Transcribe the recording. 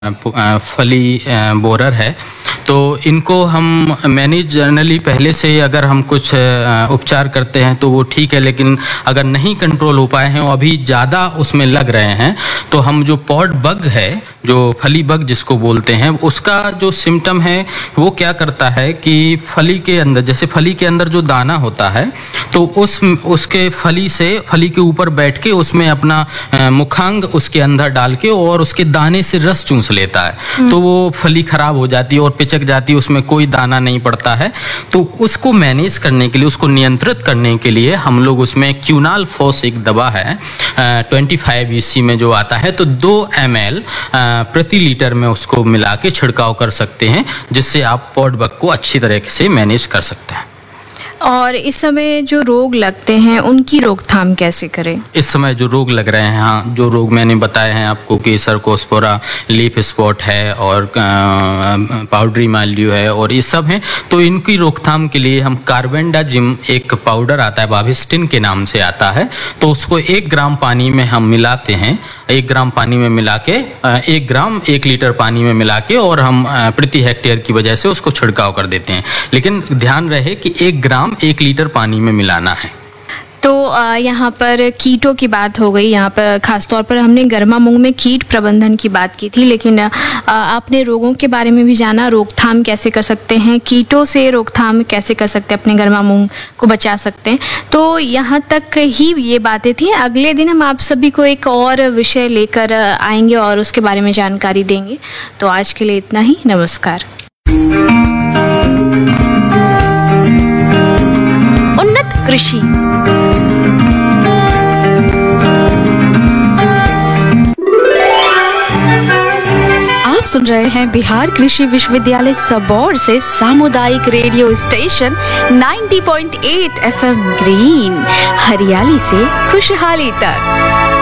फली बोरर है। तो इनको मैंने जनरली पहले से अगर हम कुछ उपचार करते हैं तो वो ठीक है, लेकिन अगर नहीं कंट्रोल हो पाए हैं और अभी ज़्यादा उसमें लग रहे हैं तो हम जो पॉड बग है, जो फली बग जिसको बोलते हैं, उसका जो सिम्टम है वो क्या करता है कि फली के अंदर, जैसे फली के अंदर जो दाना होता है तो उसके फली के ऊपर बैठ के उसमें अपना मुखांग उसके अंदर डाल के और उसके दाने से रस चूस लेता है। तो वो फली खराब हो जाती है और पिचक जाती है, उसमें कोई दाना नहीं पड़ता है। तो उसको मैनेज करने के लिए, उसको नियंत्रित करने के लिए हम लोग उसमें क्यूनाल फॉस एक दवा है 25 EC में जो आता है, तो 2 ml प्रति लीटर में उसको मिला के छिड़काव कर सकते हैं, जिससे आप पॉड बग को अच्छी तरह से मैनेज कर सकते हैं। और इस समय जो रोग लगते हैं उनकी रोकथाम कैसे करें? इस समय जो रोग लग रहे हैं, हाँ, जो रोग मैंने बताए हैं आपको कि सर्कोस्पोरा, लीफ स्पॉट है और पाउडरी माइल्ड्यू है और ये सब हैं, तो इनकी रोकथाम के लिए हम कार्बेंडाजिम एक पाउडर आता है, बाविस्टिन के नाम से आता है, तो उसको 1 ग्राम पानी में हम मिलाते हैं। 1 ग्राम पानी में मिला के 1 ग्राम 1 लीटर पानी में मिला के और हम प्रति हेक्टेयर की वजह से उसको छिड़काव कर देते हैं। लेकिन ध्यान रहे कि 1 ग्राम 1 लीटर पानी में मिलाना है। तो यहाँ पर कीटों की बात हो गई, यहाँ पर खासतौर पर हमने गर्मा मूंग में कीट प्रबंधन की बात की थी, लेकिन आपने रोगों के बारे में भी जाना, रोकथाम कैसे कर सकते हैं, कीटों से रोकथाम कैसे कर सकते हैं, अपने गर्मा मूंग को बचा सकते हैं। तो यहाँ तक ही ये बातें थी। अगले दिन हम आप सभी को एक और विषय लेकर आएंगे और उसके बारे में जानकारी देंगे। तो आज के लिए इतना ही। नमस्कार। उन्नत कृषि। आप सुन रहे हैं बिहार कृषि विश्वविद्यालय सबौर से सामुदायिक रेडियो स्टेशन 90.8 FM ग्रीन, हरियाली से खुशहाली तक।